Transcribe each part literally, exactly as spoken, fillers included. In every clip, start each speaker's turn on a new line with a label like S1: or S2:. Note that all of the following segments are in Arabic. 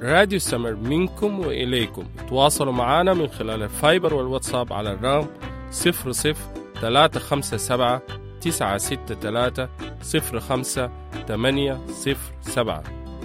S1: راديو سمر منكم وإليكم. تواصلوا معنا من خلال الفايبر والواتساب على الرقم صفر صفر ثلاثة خمسة سبعة تسعة ستة ثلاثة صفر خمسة ثمانية صفر سبعة.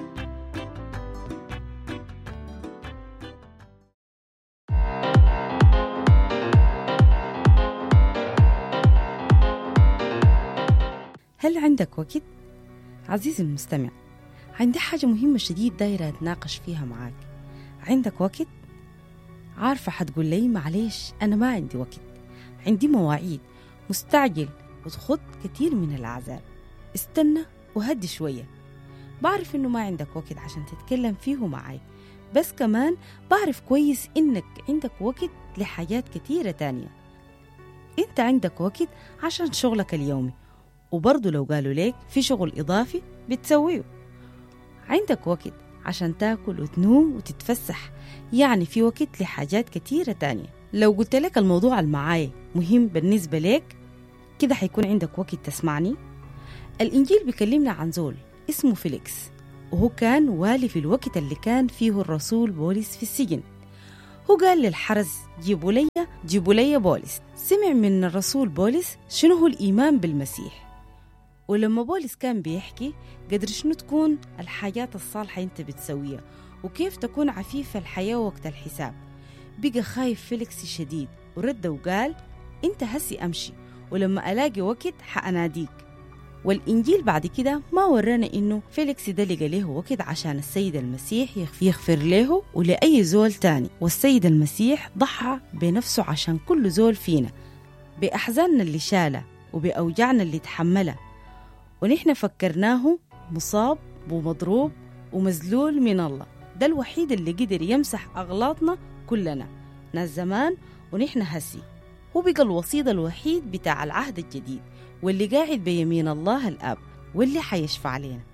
S2: هل عندك وقت؟ عزيزي المستمع، عندي حاجة مهمة شديد دايرة أتناقش فيها معاك. عندك وقت؟ عارفة حتقول لي معليش أنا ما عندي وقت، عندي مواعيد، مستعجل وتخط كتير من الأعذار. استنى وهدي شوية. بعرف إنه ما عندك وقت عشان تتكلم فيه معاي، بس كمان بعرف كويس إنك عندك وقت لحاجات كتيرة تانية. إنت عندك وقت عشان شغلك اليومي، وبرضو لو قالوا ليك في شغل إضافي بتسويه. عندك وقت عشان تاكل وتنوم وتتفسح، يعني في وقت لحاجات كتيرة تانية. لو قلت لك الموضوع المعاي مهم بالنسبة لك كده حيكون عندك وقت تسمعني. الإنجيل بيكلمنا عن زول اسمه فيليكس، وهو كان والي في الوقت اللي كان فيه الرسول بولس في السجن. هو قال للحرس جيبوا لي جيبوا لي بولس. سمع من الرسول بولس شنو هو الإيمان بالمسيح، ولما بولس كان بيحكي قدر شنو تكون الحاجات الصالحة انت بتسويها وكيف تكون عفيفة الحياة وقت الحساب. بقى خايف فيليكس شديد ورد وقال انت هسي امشي، ولما الاقي وقت حأناديك. والإنجيل بعد كده ما ورانا إنه فيليكس ده لقى له وقت عشان السيد المسيح يغفر له ولأي زول تاني، والسيد المسيح ضحى بنفسه عشان كل زول فينا، بأحزاننا اللي شالها وبأوجعنا اللي تحملها، ونحن فكرناه مصاب ومضروب ومذلول من الله. ده الوحيد اللي قدر يمسح أغلاطنا كلنا، ناس زمان ونحن هسي. هو بقى الوسيط الوحيد بتاع العهد الجديد، واللي قاعد بيمين الله الآب، واللي حيشفع علينا.